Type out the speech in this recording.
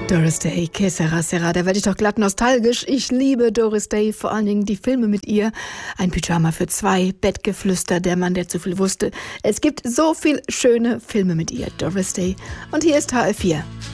Doris Day, que sera, sera, da werde ich doch glatt nostalgisch. Ich liebe Doris Day, vor allen Dingen die Filme mit ihr. Ein Pyjama für zwei, Bettgeflüster, der Mann, der zu viel wusste. Es gibt so viel schöne Filme mit ihr, Doris Day. Und hier ist HR4.